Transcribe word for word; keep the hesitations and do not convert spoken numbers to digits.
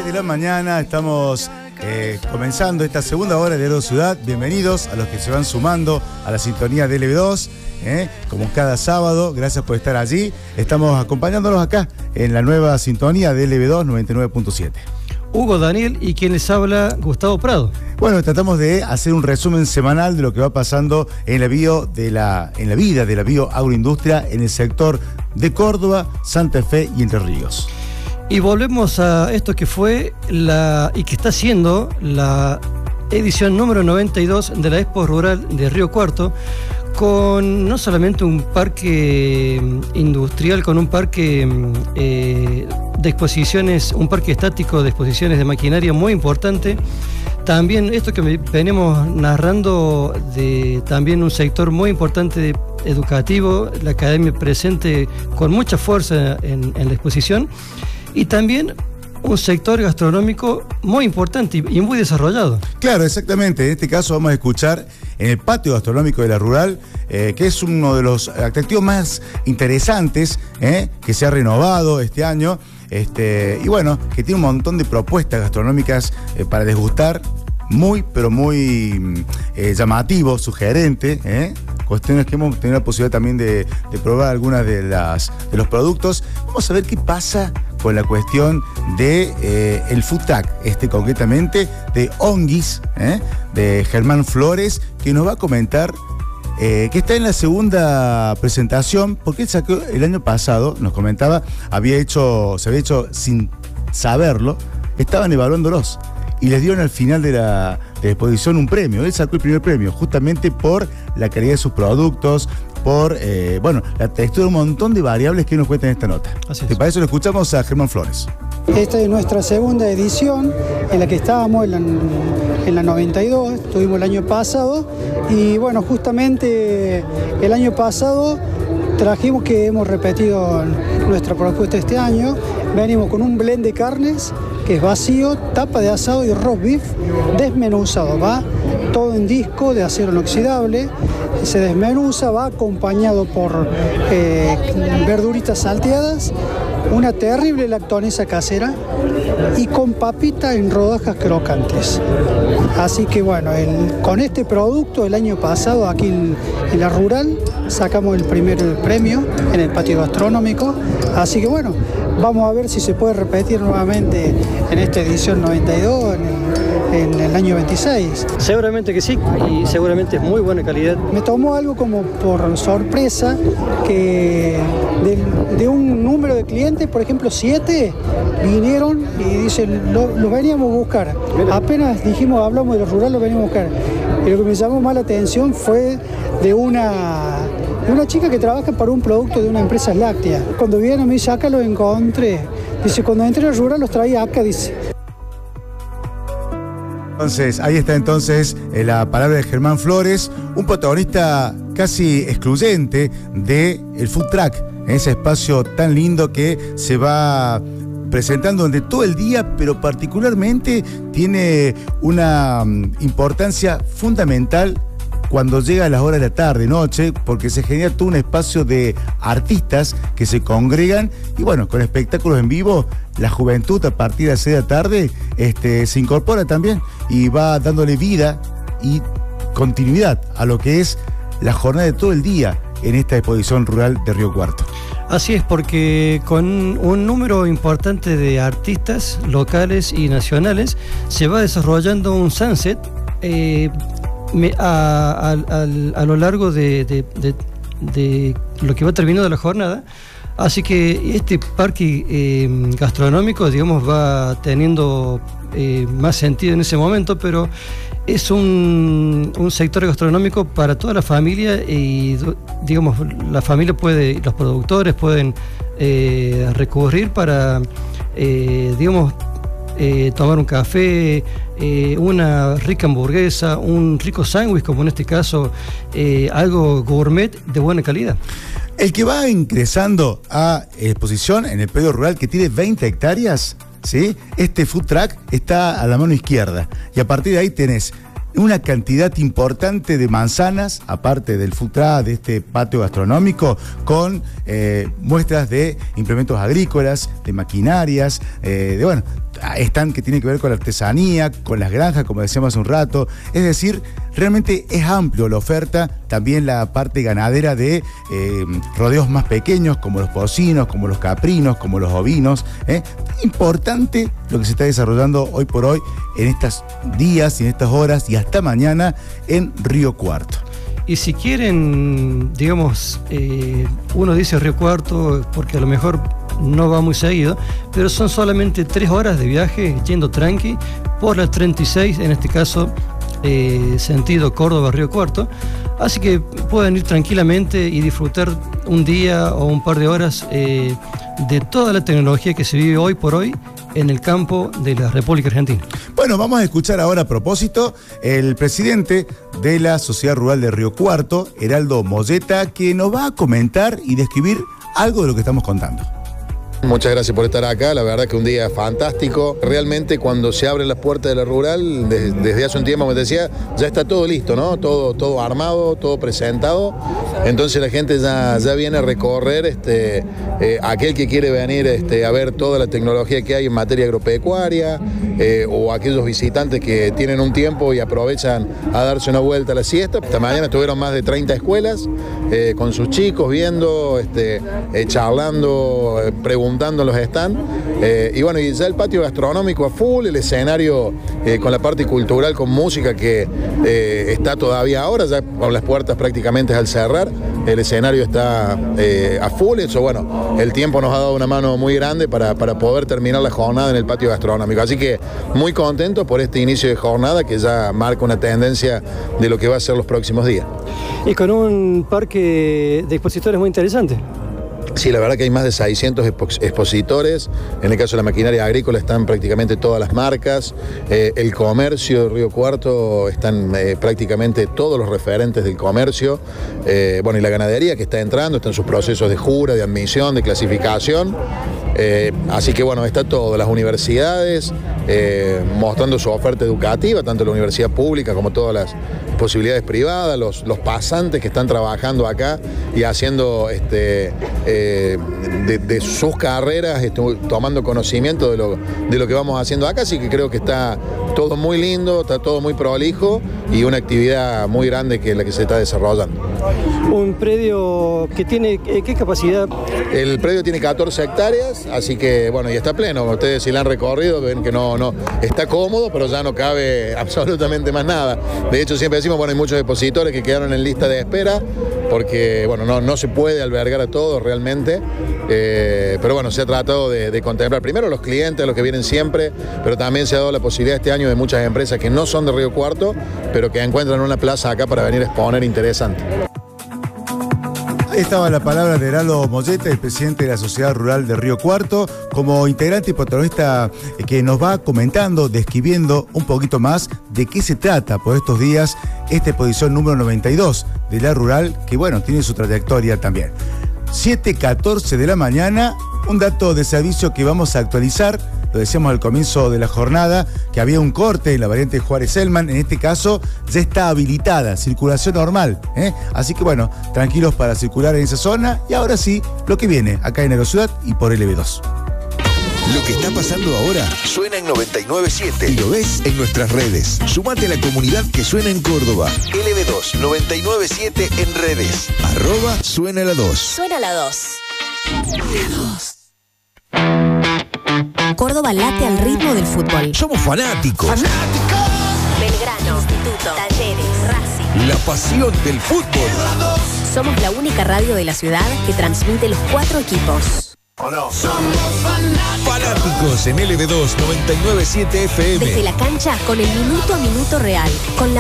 de la mañana, estamos eh, comenzando esta segunda hora de Aero Ciudad. Bienvenidos a los que se van sumando a la sintonía de L B dos, eh, como cada sábado. Gracias por estar allí. Estamos acompañándolos acá en la nueva sintonía de L B dos noventa y nueve punto siete. Hugo Daniel y quien les habla, Gustavo Prado. Bueno, tratamos de hacer un resumen semanal de lo que va pasando en la bio de la, en la vida de la bioagroindustria en el sector de Córdoba, Santa Fe y Entre Ríos. Y volvemos a esto que fue la y que está siendo la edición número noventa y dos de la Expo Rural de Río Cuarto, con no solamente un parque industrial, con un parque eh, de exposiciones, un parque estático de exposiciones de maquinaria muy importante. También esto que venimos narrando de también un sector muy importante de educativo, la academia presente con mucha fuerza en, en la exposición, y también un sector gastronómico muy importante y, y muy desarrollado. Claro, exactamente. En este caso vamos a escuchar en el patio gastronómico de la Rural, eh, que es uno de los atractivos más interesantes eh, que se ha renovado este año. Este, y bueno, que tiene un montón de propuestas gastronómicas eh, para degustar, muy, pero muy eh, llamativo, sugerente, ¿eh? Cuestiones que hemos tenido la posibilidad también de, de probar algunas de, las, de los productos. Vamos a ver qué pasa con la cuestión de eh, el food truck, este concretamente de Onguis, ¿eh? de Germán Flores, que nos va a comentar eh, que está en la segunda presentación, porque él sacó el año pasado, nos comentaba, había hecho, se había hecho sin saberlo, estaban evaluándolos y les dieron al final de la, de la exposición un premio. Él sacó el primer premio justamente por la calidad de sus productos, por eh, bueno, la textura, un montón de variables que nos cuentan en esta nota. Así es. Y para eso lo escuchamos a Germán Flores. Esta es nuestra segunda edición, en la que estábamos en la, en la noventa y dos, estuvimos el año pasado, y bueno, justamente el año pasado trajimos, que hemos repetido nuestra propuesta este año, venimos con un blend de carnes, que es vacío, tapa de asado y roast beef desmenuzado, va todo en disco de acero inoxidable, se desmenuza, va acompañado por eh, verduritas salteadas, una terrible lactonesa casera y con papita en rodajas crocantes. Así que bueno, el, con este producto el año pasado aquí en, en la Rural sacamos el primer premio en el patio gastronómico, así que bueno, vamos a ver si se puede repetir nuevamente en esta edición noventa y dos, en el, en el año veintiséis. Seguramente que sí, y seguramente es muy buena calidad. Me tomó algo como por sorpresa que de, de un número de clientes, por ejemplo siete, vinieron y dicen, lo, lo veníamos a buscar. Apenas dijimos, hablamos de lo rural, lo veníamos a buscar. Y lo que me llamó más la atención fue de una... una chica que trabaja para un producto de una empresa láctea. Cuando viene me dice, acá lo encontré. Dice, cuando entré al Rural los traía acá, dice. Entonces, ahí está entonces eh, la palabra de Germán Flores, un protagonista casi excluyente del food truck, en ese espacio tan lindo que se va presentando durante todo el día, pero particularmente tiene una um, importancia fundamental cuando llega a las horas de la tarde, noche, porque se genera todo un espacio de artistas que se congregan y bueno, con espectáculos en vivo, la juventud a partir de las seis de la tarde este, se incorpora también y va dándole vida y continuidad a lo que es la jornada de todo el día en esta exposición rural de Río Cuarto. Así es, porque con un número importante de artistas locales y nacionales se va desarrollando un sunset eh, Me, a, a, a, a lo largo de, de, de, de lo que va terminando la jornada. Así que este parque eh, gastronómico, digamos, va teniendo eh, más sentido en ese momento, pero es un, un sector gastronómico para toda la familia y, digamos, la familia puede, los productores pueden eh, recurrir para, eh, digamos, Eh, tomar un café, eh, una rica hamburguesa, un rico sándwich, como en este caso, eh, algo gourmet de buena calidad. El que va ingresando a exposición en el predio rural, que tiene veinte hectáreas, ¿sí? Este food truck está a la mano izquierda y a partir de ahí tenés una cantidad importante de manzanas, aparte del food truck, de este patio gastronómico, con eh, muestras de implementos agrícolas, de maquinarias, eh, de bueno, están que tienen que ver con la artesanía, con las granjas, como decíamos hace un rato. Es decir, realmente es amplio la oferta, también la parte ganadera de eh, rodeos más pequeños, como los porcinos, como los caprinos, como los ovinos. ¿eh? Importante lo que se está desarrollando hoy por hoy, en estos días y en estas horas y hasta mañana en Río Cuarto. Y si quieren, digamos, eh, uno dice Río Cuarto porque a lo mejor no va muy seguido, pero son solamente tres horas de viaje yendo tranqui por la treinta y seis, en este caso eh, sentido Córdoba-Río Cuarto, así que pueden ir tranquilamente y disfrutar un día o un par de horas eh, de toda la tecnología que se vive hoy por hoy en el campo de la República Argentina. Bueno, vamos a escuchar ahora a propósito el presidente de la Sociedad Rural de Río Cuarto, Heraldo Molleta, que nos va a comentar y describir algo de lo que estamos contando. Muchas gracias por estar acá, la verdad que un día fantástico. Realmente cuando se abren las puertas de la rural, desde, desde hace un tiempo me decía, ya está todo listo, ¿no? Todo, todo armado, todo presentado. Entonces la gente ya, ya viene a recorrer, este, eh, aquel que quiere venir este, a ver toda la tecnología que hay en materia agropecuaria, eh, o aquellos visitantes que tienen un tiempo y aprovechan a darse una vuelta a la siesta. Esta mañana estuvieron más de treinta escuelas eh, con sus chicos viendo, este, eh, charlando, eh, preguntando preguntando los stands, eh, y bueno, y ya el patio gastronómico a full, el escenario eh, con la parte cultural, con música que eh, está todavía ahora, ya con las puertas prácticamente al cerrar, el escenario está eh, a full. Eso, bueno, el tiempo nos ha dado una mano muy grande para, para poder terminar la jornada en el patio gastronómico, así que muy contento por este inicio de jornada que ya marca una tendencia de lo que va a ser los próximos días. Y con un parque de expositores muy interesante. Sí, la verdad que hay más de seiscientos expositores. En el caso de la maquinaria agrícola están prácticamente todas las marcas. Eh, el comercio de Río Cuarto están eh, prácticamente todos los referentes del comercio. Eh, bueno, y la ganadería que está entrando, está en sus procesos de jura, de admisión, de clasificación. Eh, así que bueno, está todo, las universidades eh, mostrando su oferta educativa, tanto la universidad pública como todas las posibilidades privadas, los, los pasantes que están trabajando acá y haciendo este, eh, de, de sus carreras, este, tomando conocimiento de lo, de lo que vamos haciendo acá, así que creo que está todo muy lindo, está todo muy prolijo y una actividad muy grande que es la que se está desarrollando. Un predio que tiene, ¿qué capacidad? El predio tiene catorce hectáreas, así que bueno, y está pleno. Ustedes si la han recorrido ven que no, no está cómodo, pero ya no cabe absolutamente más nada. De hecho, siempre decimos, bueno, hay muchos expositores que quedaron en lista de espera, porque bueno, no, no se puede albergar a todos realmente, eh, pero bueno, se ha tratado de, de contemplar primero los clientes, los que vienen siempre, pero también se ha dado la posibilidad este año de muchas empresas que no son de Río Cuarto, pero que encuentran una plaza acá para venir a exponer interesante. Ahí estaba la palabra de Heraldo Molleta, el presidente de la Sociedad Rural de Río Cuarto, como integrante y protagonista que nos va comentando, describiendo un poquito más de qué se trata por estos días esta exposición número noventa y dos de la Rural, que bueno, tiene su trayectoria también. siete catorce de la mañana, un dato de servicio que vamos a actualizar. Lo decíamos al comienzo de la jornada, que había un corte en la variante Juárez-Selman. En este caso ya está habilitada, circulación normal, ¿eh? Así que bueno, tranquilos para circular en esa zona. Y ahora sí, lo que viene acá en Aerociudad y por L B dos. Lo que está pasando ahora suena en noventa y nueve punto siete y lo ves en nuestras redes. Sumate a la comunidad que suena en Córdoba. L B dos noventa y nueve punto siete en redes. Arroba suena la dos. Suena la dos. La dos. Córdoba late al ritmo del fútbol. Somos fanáticos. ¡Fanáticos! Belgrano, Instituto, Talleres, Racing. La pasión del fútbol. Somos la única radio de la ciudad que transmite los cuatro equipos. ¿O no? Somos fanáticos. Fanáticos en L B dos noventa y nueve punto siete F M. Desde la cancha con el minuto a minuto real. Con la